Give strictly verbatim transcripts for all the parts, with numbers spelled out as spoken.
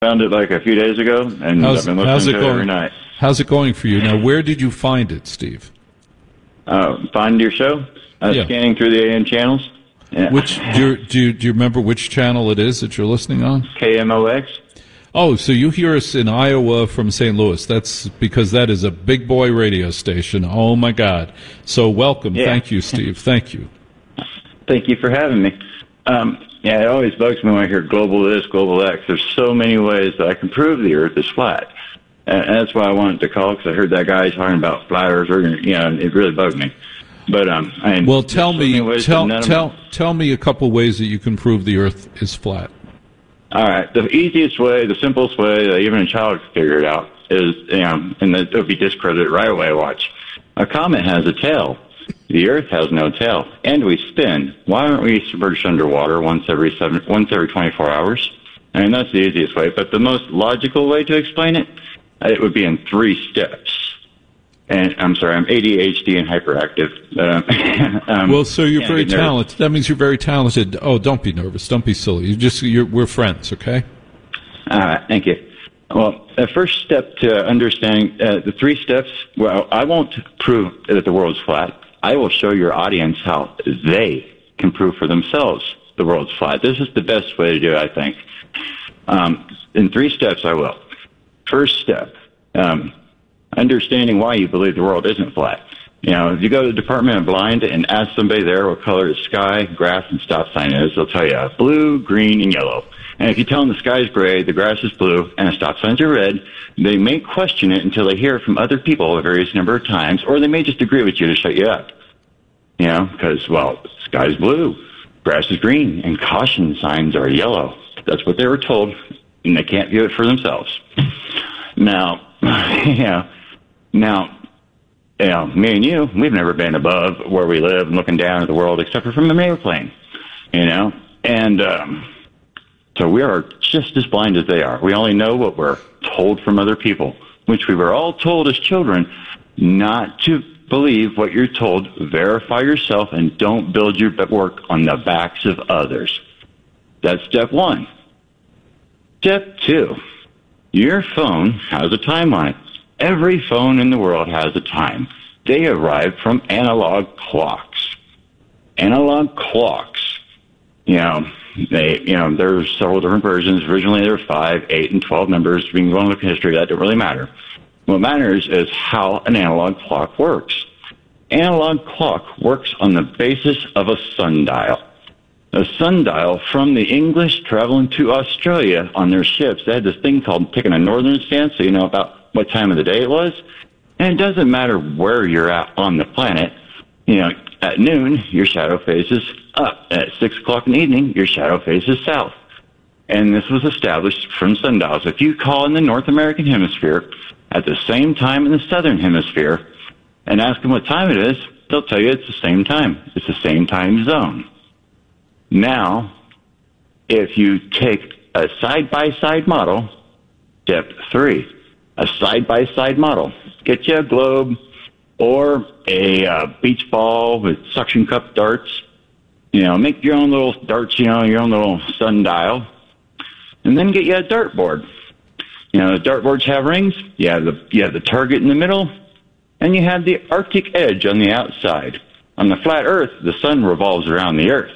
found it like a few days ago, and how's, I've been how's listening it to it going? every night. How's it going for you? Now, where did you find it, Steve? Uh, find your show, uh, Yeah. scanning through the A M channels. Yeah. Which do you, do, you, do you remember which channel it is that you're listening on? K M O X. Oh, so you hear us in Iowa from Saint Louis. That's because that is a big boy radio station. Oh, my God. So welcome. Yeah. Thank you, Steve. Thank you. Thank you for having me. Um, yeah, it always bugs me when I hear global this, global X. There's so many ways that I can prove the Earth is flat. And that's why I wanted to call, because I heard that guy talking about flat Earth, you know, and it really bugged me. But um, I mean, Well, tell so me, tell them... tell tell me a couple ways that you can prove the Earth is flat. All right, the easiest way, the simplest way that even a child can figure it out is, you know, and it will be discredited right away. Watch, a comet has a tail. The Earth has no tail, and we spin. Why aren't we submerged underwater once every seven, once every twenty-four hours? I mean, that's the easiest way. But the most logical way to explain it, it would be in three steps. And I'm sorry, I'm A D H D and hyperactive. Uh, um, Well, so you're can't very get nervous. talented. That means you're very talented. Oh, don't be nervous. Don't be silly. You just you're, we're friends, okay? All right, thank you. Well, the first step to understanding uh, the three steps, well, I won't prove that the world's flat. I will show your audience how they can prove for themselves the world's flat. This is the best way to do it, I think. Um, in three steps, I will. First step, um, understanding why you believe the world isn't flat. You know, if you go to the Department of Blind and ask somebody there what color the sky, grass, and stop sign is, they'll tell you blue, green, and yellow. And if you tell them the sky is gray, the grass is blue, and the stop signs are red, they may question it until they hear it from other people a various number of times, or they may just agree with you to shut you up. You know, because, well, the sky's blue, grass is green, and caution signs are yellow. That's what they were told, and they can't view it for themselves. Now, yeah, now, you know, me and you, we've never been above where we live and looking down at the world except for from an airplane, you know, and um, so we are just as blind as they are. We only know what we're told from other people, which we were all told as children not to believe what you're told, verify yourself, and don't build your work on the backs of others. That's step one. Step two, your phone has a time on it. Every phone in the world has a time. They arrive from analog clocks. Analog clocks, you know, they, you know, there's several different versions. Originally, there were five, eight, and twelve numbers. We can go and look at history. That doesn't really matter. What matters is how an analog clock works. Analog clock works on the basis of a sundial. A sundial from the English traveling to Australia on their ships. They had this thing called taking a northern stance, so you know about what time of the day it was. And it doesn't matter where you're at on the planet. You know, at noon, your shadow faces up. At six o'clock in the evening, your shadow faces south. And this was established from sundials. If you call in the North American hemisphere at the same time in the Southern hemisphere and ask them what time it is, they'll tell you it's the same time. It's the same time zone. Now, if you take a side-by-side model, step three, a side-by-side model, get you a globe or a uh, beach ball with suction cup darts. You know, make your own little darts, you know, your own little sundial, and then get you a dartboard. You know, the dartboards have rings. You have the you have the target in the middle, and you have the Arctic edge on the outside. On the flat Earth, the sun revolves around the Earth.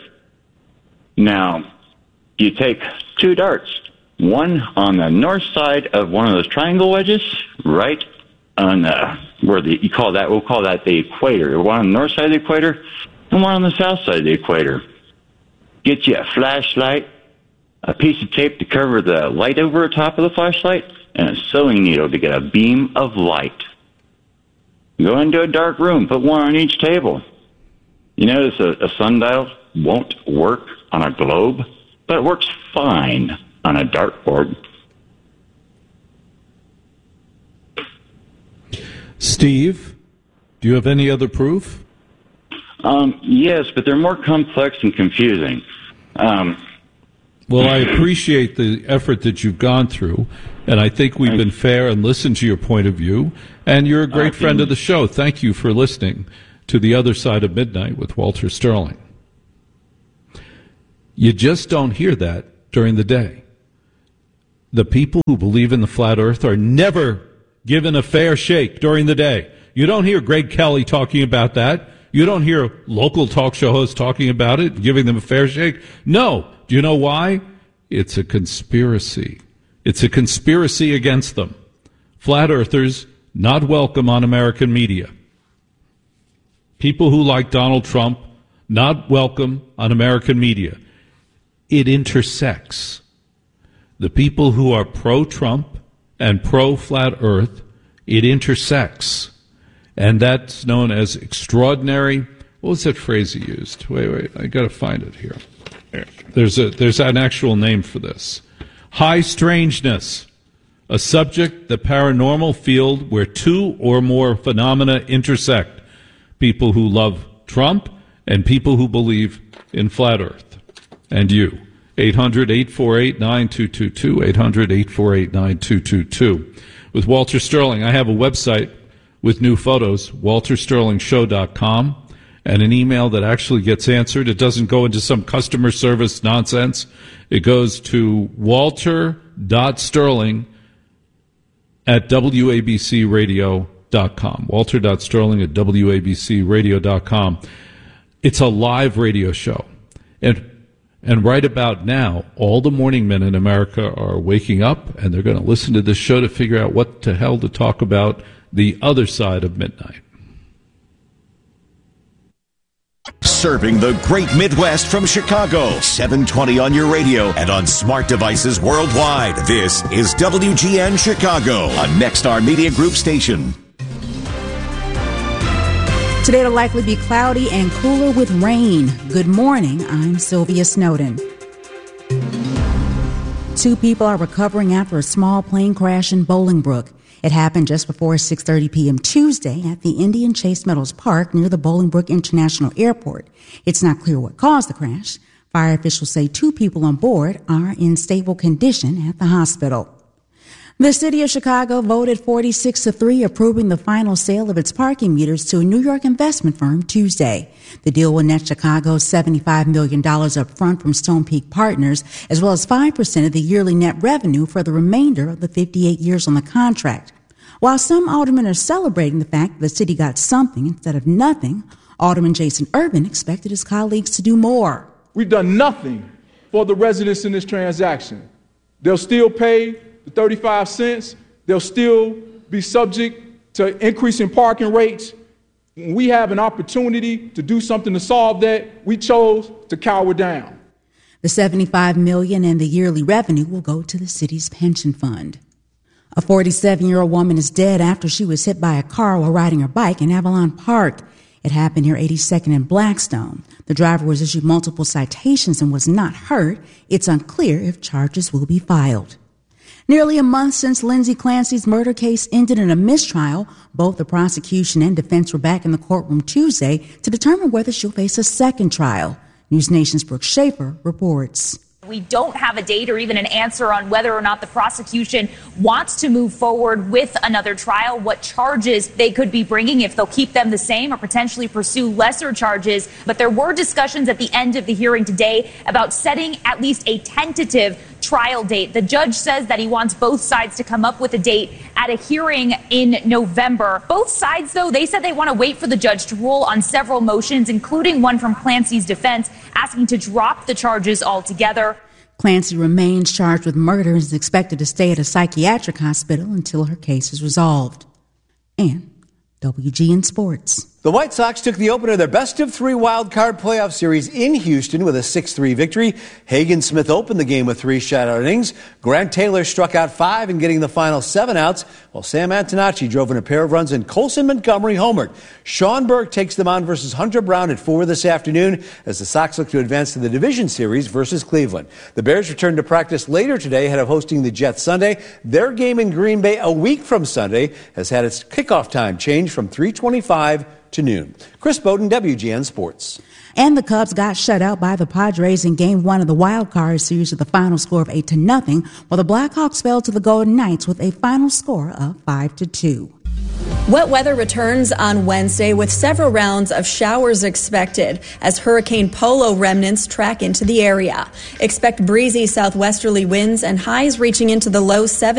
Now, you take two darts, one on the north side of one of those triangle wedges, right on the, where the, you call that, we'll call that the equator. One on the north side of the equator, and one on the south side of the equator. Get you a flashlight, a piece of tape to cover the light over the top of the flashlight, and a sewing needle to get a beam of light. Go into a dark room, put one on each table. You notice a, a sundial won't work on a globe, but it works fine on a dartboard. Steve, do you have any other proof? Um, yes, but they're more complex and confusing. Um, well, I appreciate the effort that you've gone through, and I think we've been fair and listened to your point of view, and you're a great friend of the show. Thank you for listening to The Other Side of Midnight with Walter Sterling. You just don't hear that during the day. the people who believe in the flat earth are never given a fair shake during the day. You don't hear Greg Kelly talking about that. You don't hear local talk show hosts talking about it, giving them a fair shake. No. Do you know why? It's a conspiracy. It's a conspiracy against them. Flat earthers, not welcome on American media. People who like Donald Trump, not welcome on American media. It intersects. The people who are pro-Trump and pro-flat earth, it intersects. And that's known as extraordinary. What was that phrase he used? Wait, wait, I got to find it here. There's a there's an actual name for this. High strangeness, a subject, the paranormal field where two or more phenomena intersect. People who love Trump and people who believe in flat earth. And you. eight hundred, eight four eight, nine two two two, eight hundred, eight four eight, nine two two two. With Walter Sterling, I have a website with new photos, walter sterling show dot com, and an email that actually gets answered. It doesn't go into some customer service nonsense. It goes to walter dot sterling at w a b c radio dot com. walter dot sterling at w a b c radio dot com. It's a live radio show. And and right about now, all the morning men in America are waking up, and they're going to listen to this show to figure out what the hell to talk about the other side of midnight. Serving the great Midwest from Chicago, seven twenty on your radio and on smart devices worldwide. This is W G N Chicago, a Nexstar Media Group station. Today it'll likely be cloudy and cooler with rain. Good morning, I'm Sylvia Snowden. Two people are recovering after a small plane crash in Bolingbrook. It happened just before six thirty p.m. Tuesday at the Indian Chase Meadows Park near the Bolingbrook International Airport. It's not clear what caused the crash. Fire officials say two people on board are in stable condition at the hospital. The city of Chicago voted forty-six to three, approving the final sale of its parking meters to a New York investment firm Tuesday. The deal will net Chicago seventy-five million dollars up front from Stone Peak Partners, as well as five percent of the yearly net revenue for the remainder of the fifty-eight years on the contract. While some aldermen are celebrating the fact that the city got something instead of nothing, Alderman Jason Urban expected his colleagues to do more. We've done nothing for the residents in this transaction. They'll still pay the thirty-five cents. They'll still be subject to increasing parking rates. When we have an opportunity to do something to solve that, we chose to cower down. The seventy-five million dollars and the yearly revenue will go to the city's pension fund. A forty-seven-year-old woman is dead after she was hit by a car while riding her bike in Avalon Park. It happened near eighty-second and Blackstone. The driver was issued multiple citations and was not hurt. It's unclear if charges will be filed. Nearly a month since Lindsay Clancy's murder case ended in a mistrial, both the prosecution and defense were back in the courtroom Tuesday to determine whether she'll face a second trial. News Nation's Brooke Schaefer reports. We don't have a date or even an answer on whether or not the prosecution wants to move forward with another trial, what charges they could be bringing, if they'll keep them the same or potentially pursue lesser charges. But there were discussions at the end of the hearing today about setting at least a tentative trial date. The judge says that he wants both sides to come up with a date at a hearing in November. Both sides, though, they said they want to wait for the judge to rule on several motions, including one from Clancy's defense asking to drop the charges altogether. Clancy remains charged with murder and is expected to stay at a psychiatric hospital until her case is resolved. And W G N Sports. The White Sox took the opener of their best-of-three wild-card playoff series in Houston with a six three victory. Hagen Smith opened the game with three shutout innings. Grant Taylor struck out five in getting the final seven outs, while Sam Antonacci drove in a pair of runs and Colson Montgomery homered. Sean Burke takes them on versus Hunter Brown at four this afternoon as the Sox look to advance to the division series versus Cleveland. The Bears return to practice later today ahead of hosting the Jets Sunday. Their game in Green Bay a week from Sunday has had its kickoff time changed from three twenty-five to noon. Chris Bowden, W G N Sports. And the Cubs got shut out by the Padres in game one of the wild card series with a final score of eight to nothing, while the Blackhawks fell to the Golden Knights with a final score of five to two. Wet weather returns on Wednesday with several rounds of showers expected as Hurricane Polo remnants track into the area. Expect breezy southwesterly winds and highs reaching into the low seventies.